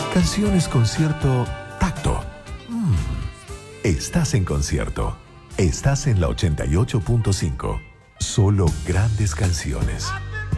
Canciones con cierto tacto. Estás en concierto. Estás en la 88.5. Solo grandes canciones.